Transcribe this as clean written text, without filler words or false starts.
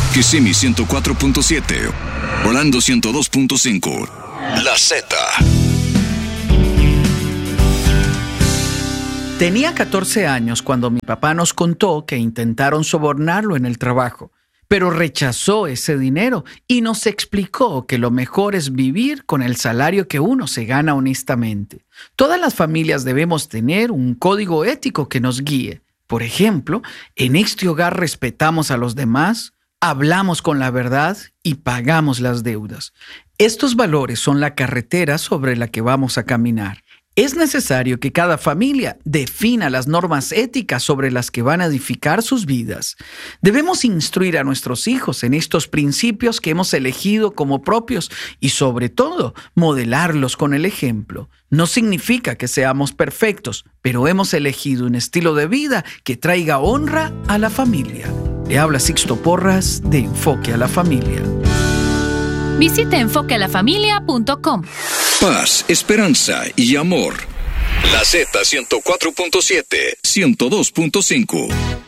Kissimmee 104.7, Orlando 102.5, La Z. Tenía 14 años cuando mi papá nos contó que intentaron sobornarlo en el trabajo, pero rechazó ese dinero y nos explicó que lo mejor es vivir con el salario que uno se gana honestamente. Todas las familias debemos tener un código ético que nos guíe. Por ejemplo, en este hogar respetamos a los demás, hablamos con la verdad y pagamos las deudas. Estos valores son la carretera sobre la que vamos a caminar. Es necesario que cada familia defina las normas éticas sobre las que van a edificar sus vidas. Debemos instruir a nuestros hijos en estos principios que hemos elegido como propios y, sobre todo, modelarlos con el ejemplo. No significa que seamos perfectos, pero hemos elegido un estilo de vida que traiga honra a la familia. Le habla Sixto Porras de Enfoque a la Familia. Visite enfoquealafamilia.com. Paz, esperanza y amor. La Z 104.7, 102.5.